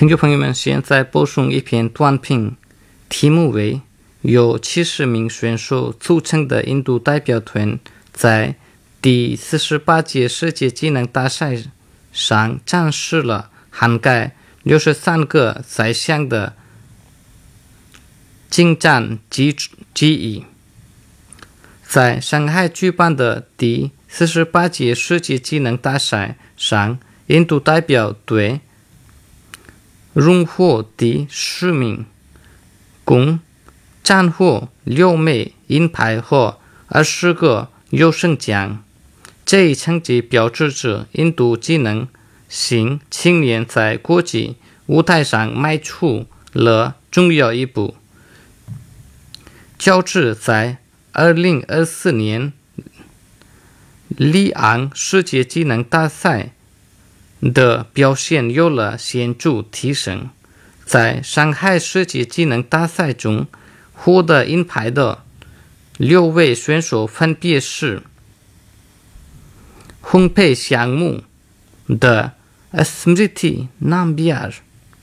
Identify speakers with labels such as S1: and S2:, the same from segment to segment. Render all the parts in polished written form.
S1: 听众朋友们，现在播送一篇短评，题目为由70名选手组成的印度代表团在第48届世界技能大赛上展示了涵盖63个赛项的精湛技艺。在上海举办的第48届世界技能大赛上，印度代表队荣获第10名，共斩获6枚银牌和20个优胜奖。这一成绩标志着印度技能型青年在国际舞台上迈出了重要一步。较之在2024年里昂世界技能大赛的表现有了显著提升。在上海世界技能大赛中获得银牌的6位选手分别是烘焙项目的 Smriti Nambiar、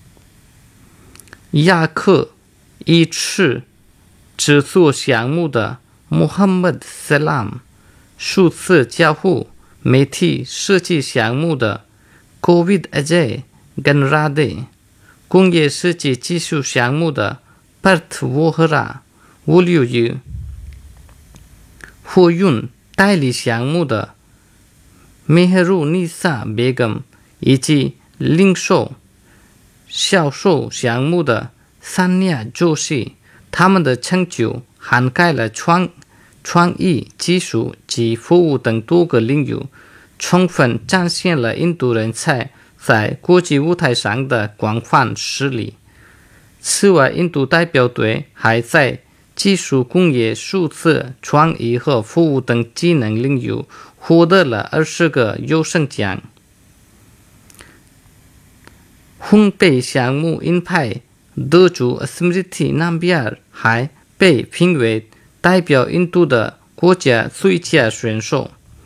S1: 雅克一尺制作项目的 Mohammad Salam、 数字交互媒体设计项目的 Covid Ajay Ganrade、 工业设计技术项目的 Parth Vohra、 物流与货运代理项目的 Mehrunisa Begum 以及零售销售项目的 Sanya Joshi。 他们的成就涵盖了创意、技术及服务等多个领域，充分展现了印度人才在国际舞台上的广泛实力。此外，印度代表队还在技术、工业、数字、创意和服务等技能领域获得了20个优胜奖。烘焙项目银牌得主 Smriti Nambiar 还被评为代表印度的国家最佳选手。